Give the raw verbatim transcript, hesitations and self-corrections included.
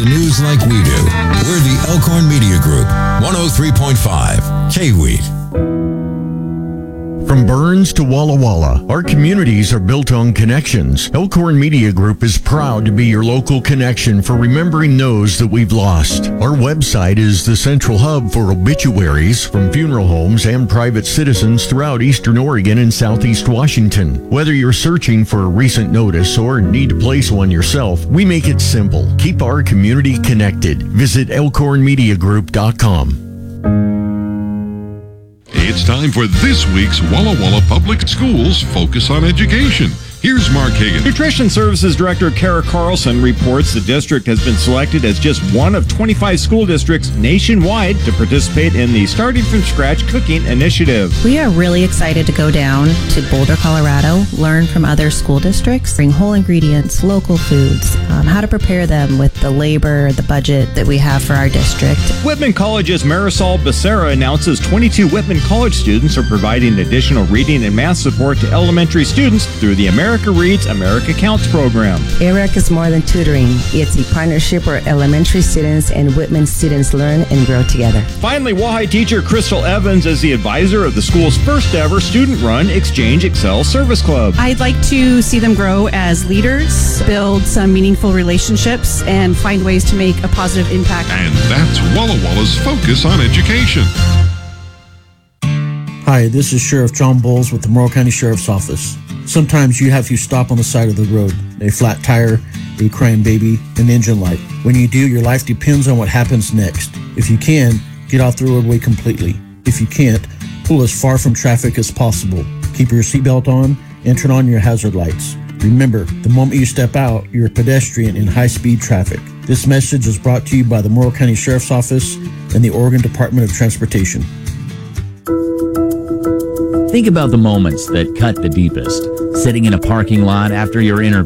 The news like we do. We're the Elkhorn Media Group, one oh three point five, K-Wheat. From Burns to Walla Walla, our communities are built on connections. Elkhorn Media Group is proud to be your local connection for remembering those that we've lost. Our website is the central hub for obituaries from funeral homes and private citizens throughout Eastern Oregon and Southeast Washington. Whether you're searching for a recent notice or need to place one yourself, we make it simple. Keep our community connected. Visit elkhorn media group dot com. It's time for this week's Walla Walla Public Schools Focus on Education. Here's Mark Hagan. Nutrition Services Director Kara Carlson reports the district has been selected as just one of twenty-five school districts nationwide to participate in the Starting From Scratch Cooking Initiative. We are really excited to go down to Boulder, Colorado, learn from other school districts, bring whole ingredients, local foods, um, how to prepare them with the labor, the budget that we have for our district. Whitman College's Marisol Becerra announces twenty-two Whitman College students are providing additional reading and math support to elementary students through the American America Reads, America Counts program. A R E C is more than tutoring. It's a partnership where elementary students and Whitman students learn and grow together. Finally, Wahai teacher Crystal Evans is the advisor of the school's first ever student-run Exchange Excel Service Club. I'd like to see them grow as leaders, build some meaningful relationships, and find ways to make a positive impact. And that's Walla Walla's Focus on Education. Hi, this is Sheriff John Bowles with the Morrow County Sheriff's Office. Sometimes you have to stop on the side of the road. A flat tire, a crying baby, an engine light. When you do, your life depends on what happens next. If you can, get off the roadway completely. If you can't, pull as far from traffic as possible. Keep your seatbelt on and turn on your hazard lights. Remember, the moment you step out, you're a pedestrian in high-speed traffic. This message is brought to you by the Morrow County Sheriff's Office and the Oregon Department of Transportation. Think about the moments that cut the deepest. Sitting in a parking lot after your interview.